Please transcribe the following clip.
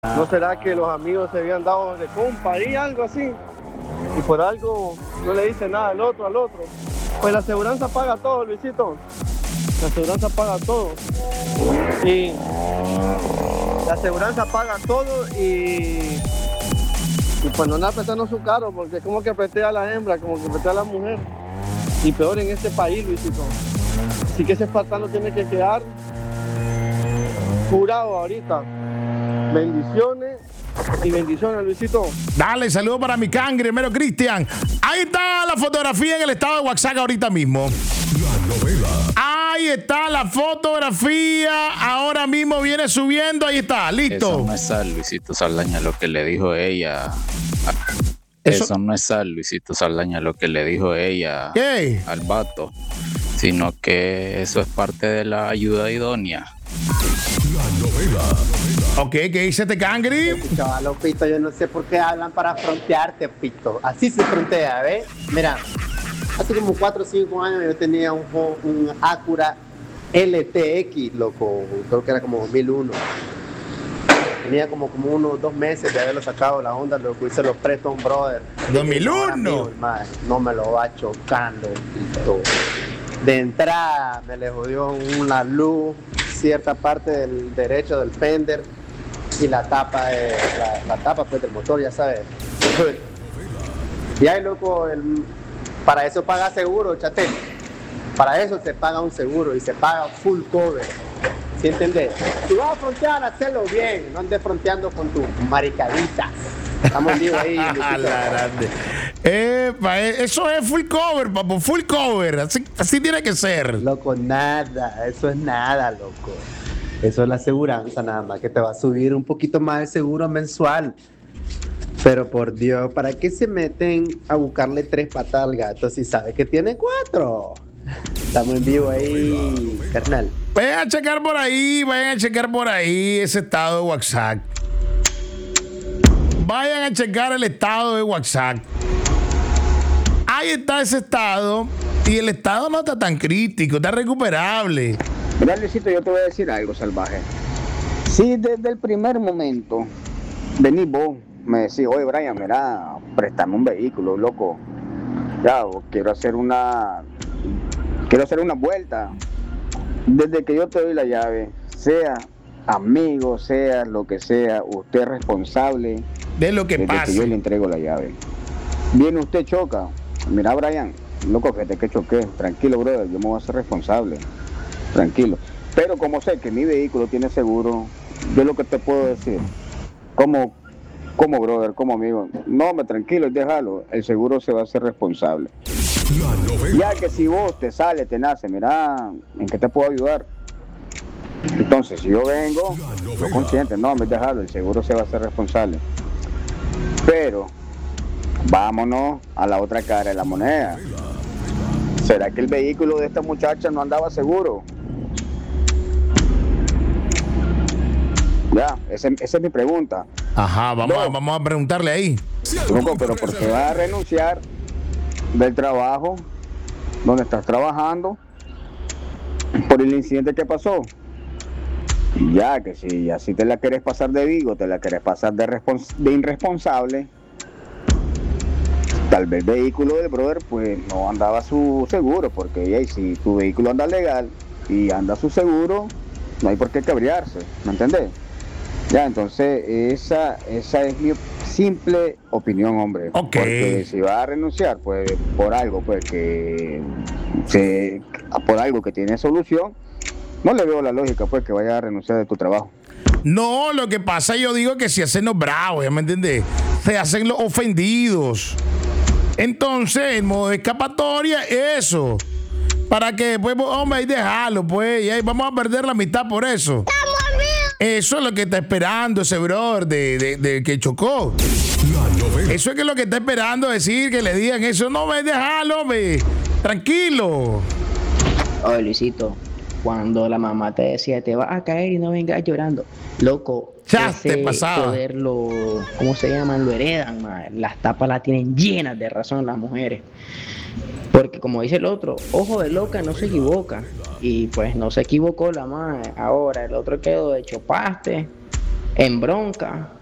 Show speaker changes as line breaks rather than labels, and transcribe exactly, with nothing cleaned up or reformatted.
¿No será que los amigos se habían dado de compa y algo así? Y por algo no le dice nada al otro, al otro. Pues la aseguranza paga todo, Luisito. La aseguranza paga todo. Y la aseguranza paga todo y... Y pues no anda apretando su carro, porque es como que apreté a la hembra, como que apreté a la mujer. Y peor en este país, Luisito. Así que ese espartano tiene que quedar jurado ahorita. Bendiciones y bendiciones, Luisito.
Dale, saludo para mi cangre, mero Cristian. Ahí está la fotografía en el estado de WhatsApp ahorita mismo.
La novela.
Ahí está la fotografía. Ahora mismo viene subiendo. Ahí está, listo.
Eso no es sal, Luisito Saldaña, lo que le dijo ella.
Eso,
Eso no es sal, Luisito Saldaña, lo que le dijo ella
¿qué?
al vato, sino que eso es parte de la ayuda idónea.
La novela.
Ok, ¿qué dice este cangre?
Chavalo, Pito, yo no sé por qué hablan para frontearte, Pito. Así se frontea, ¿ves? Mira, hace como cuatro o cinco años yo tenía un, un Acura L T X, loco, creo que era como dos mil uno. Tenía como, como unos dos meses de haberlo sacado de la Honda, loco, y se lo presto a un brother.
dos mil uno.
Amigo, hermano, no me lo va chocando, Pito. De entrada me le jodió una luz, cierta parte del derecho del fender y la tapa, de, la, la tapa pues, del motor, ya sabes. Y ahí, loco, el, para eso paga seguro, chate. Para eso se paga un seguro y se paga full cover. ¿Sí entendés? Si vas a frontear, hazlo bien, no andes fronteando con tus maricaditas. Estamos vivos ahí.
La grande. Epa, eso es full cover, papo, full cover. Así, así tiene que ser.
Loco, nada, eso es nada, loco. Eso es la aseguranza nada más, que te va a subir un poquito más el seguro mensual. Pero por Dios, ¿para qué se meten a buscarle tres patas al gato si sabes que tiene cuatro? Estamos en vivo ahí, carnal.
Vayan a checar por ahí, vayan a checar por ahí ese estado de WhatsApp. Vayan a checar el estado de WhatsApp. Ahí está ese estado. Y el estado no está tan crítico, está recuperable.
Mira, Luisito, yo te voy a decir algo, salvaje. Si desde el primer momento venís vos, me decís, oye, Brian, mira, préstame un vehículo, loco. Ya, quiero hacer una... Quiero hacer una vuelta. Desde que yo te doy la llave, sea amigo, sea lo que sea, usted es responsable
de lo que
desde
pasa.
Que yo le entrego la llave. Viene usted, choca. Mira, Brian, loco, fíjate que choqué. Tranquilo, brother, yo me voy a hacer responsable. Tranquilo. Pero como sé que mi vehículo tiene seguro, yo lo que te puedo decir, como, como brother, como amigo, no, me tranquilo, déjalo. El seguro se va a hacer responsable.
La novela.
Ya que si vos te sale, te nace, mira, ¿en qué te puedo ayudar? Entonces, si yo vengo, yo consciente, no, me déjalo, el seguro se va a hacer responsable. Pero, vámonos a la otra cara de la moneda. ¿Será que el vehículo de esta muchacha no andaba seguro? Ya, esa, esa es mi pregunta.
Ajá, vamos,
No.
a, vamos a preguntarle ahí.
Loco, pero ¿por qué vas a renunciar del trabajo donde estás trabajando por el incidente que pasó? Y ya, que si así te la querés pasar de vivo, te la querés pasar de, respons- de irresponsable, tal vez el vehículo del brother pues no andaba su seguro, porque hey, si tu vehículo anda legal y anda su seguro, no hay por qué cabrearse, ¿me entendés? Ya, entonces esa, esa es mi simple opinión, hombre.
Ok.
Porque si vas a renunciar, pues por algo, pues que se, por algo que tiene solución, no le veo la lógica, pues que vayas a renunciar de tu trabajo.
No, lo que pasa, yo digo que si hacen los bravos, ¿ya me entiendes? Se hacen los ofendidos. Entonces, el modo de escapatoria, eso. Para que después, hombre, ahí déjalo, pues, y ahí vamos a perder la mitad por eso. Eso es lo que está esperando ese brother de, de, de que chocó.
La novela.
Eso es que lo que está esperando decir, que le digan eso. No, me déjalo, hombre. Tranquilo.
Oye, Luisito, cuando la mamá te decía, te vas a caer y no vengas llorando. Loco,
Ya
ese
te pasaba.
poder lo, ¿cómo se llaman? Lo heredan, man. Las tapas las tienen llenas de razón las mujeres. Porque como dice el otro, ojo de loca no se equivoca. Y pues no se equivocó la madre. Ahora el otro quedó de chopaste. en bronca,